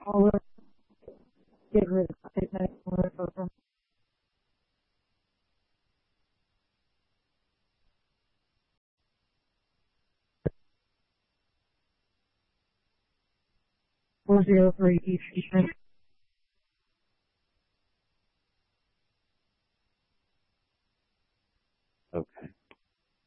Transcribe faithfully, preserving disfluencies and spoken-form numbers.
All of get rid of it. Over. Four zero three each.